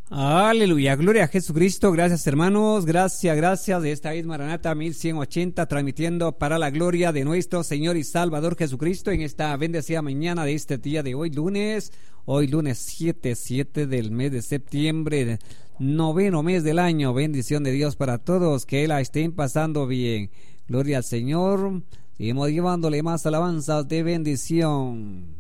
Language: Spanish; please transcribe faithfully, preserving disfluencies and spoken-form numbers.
Aleluya, gloria a Jesucristo. Gracias, hermanos, gracias, gracias. Esta es Maranata mil ciento ochenta, transmitiendo para la gloria de nuestro Señor y Salvador Jesucristo en esta bendecida mañana de este día de hoy, lunes. Hoy lunes siete, siete del mes de septiembre, noveno mes del año. Bendición de Dios para todos, que la estén pasando bien. Gloria al Señor. Seguimos llevándole más alabanzas de bendición.